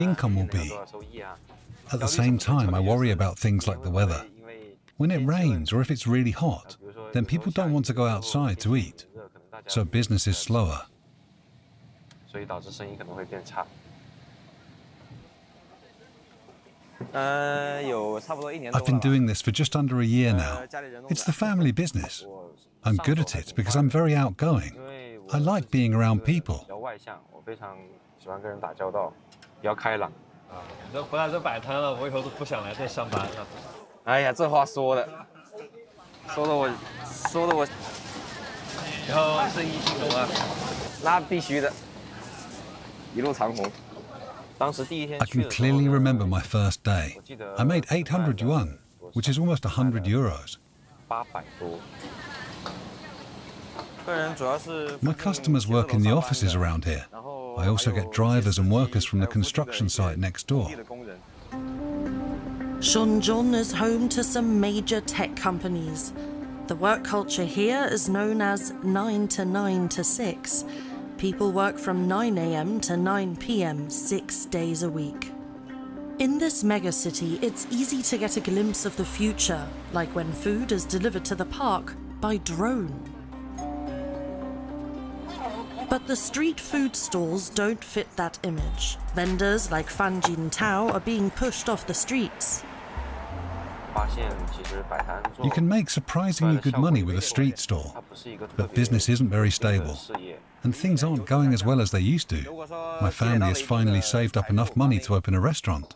income will be. At the same time, I worry about things like the weather. When it rains or if it's really hot, then people don't want to go outside to eat, so business is slower. I've been doing this for just under a year now. It's the family business. I'm good at it because I'm very outgoing. I like being around people. I can clearly remember my first day. I made 800 yuan, which is almost 100 euros. My customers work in the offices around here. I also get drivers and workers from the construction site next door. Shenzhen is home to some major tech companies. The work culture here is known as 9 to 9 to 6. People work from 9 a.m. to 9 p.m. 6 days a week. In this megacity, it's easy to get a glimpse of the future, like when food is delivered to the park by drone. But the street food stalls don't fit that image. Vendors like Fan Jintao are being pushed off the streets. You can make surprisingly good money with a street stall, but business isn't very stable, and things aren't going as well as they used to. My family has finally saved up enough money to open a restaurant.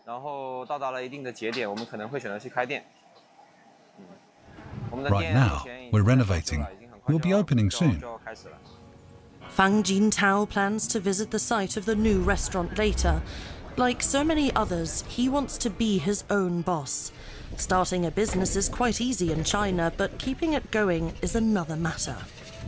Right now, we're renovating. We'll be opening soon. Fan Jintao plans to visit the site of the new restaurant later. Like so many others, he wants to be his own boss. Starting a business is quite easy in China, but keeping it going is another matter.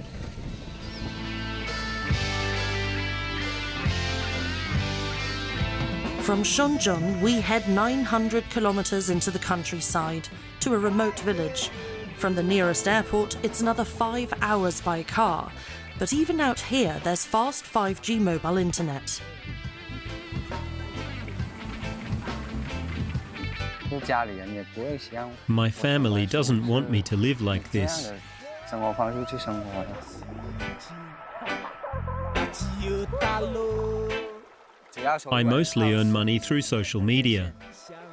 From Shenzhen, we head 900 kilometers into the countryside, to a remote village. From the nearest airport, it's another 5 hours by car. But even out here, there's fast 5G mobile internet. My family doesn't want me to live like this. I mostly earn money through social media.